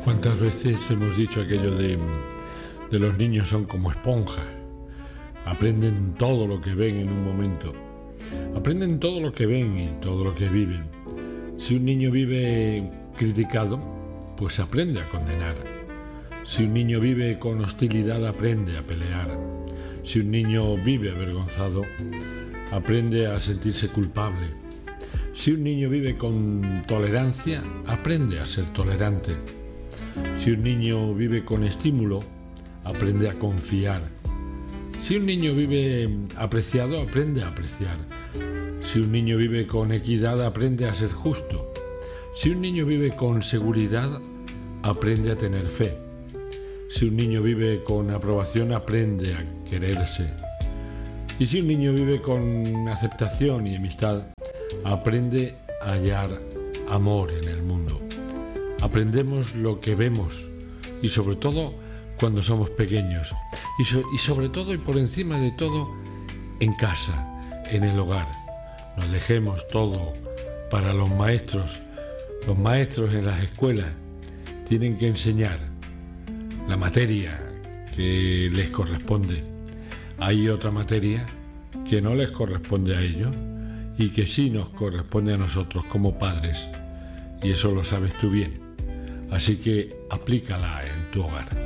¿Cuántas veces hemos dicho aquello de los niños son como esponjas? Aprenden todo lo que ven en un momento. Aprenden todo lo que ven y todo lo que viven. Si un niño vive criticado, pues aprende a condenar. Si un niño vive con hostilidad, aprende a pelear. Si un niño vive avergonzado, aprende a sentirse culpable. Si un niño vive con tolerancia, aprende a ser tolerante. Si un niño vive con estímulo, aprende a confiar. Si un niño vive apreciado, aprende a apreciar. Si un niño vive con equidad, aprende a ser justo. Si un niño vive con seguridad, aprende a tener fe. Si un niño vive con aprobación, aprende a quererse. Y si un niño vive con aceptación y amistad, aprende a hallar amor en el mundo. Aprendemos lo que vemos y sobre todo cuando somos pequeños y sobre todo y por encima de todo en casa, en el hogar. No dejemos todo para los maestros. Los maestros en las escuelas tienen que enseñar la materia que les corresponde. Hay otra materia que no les corresponde a ellos y que sí nos corresponde a nosotros como padres, y eso lo sabes tú bien, así que aplícala en tu hogar.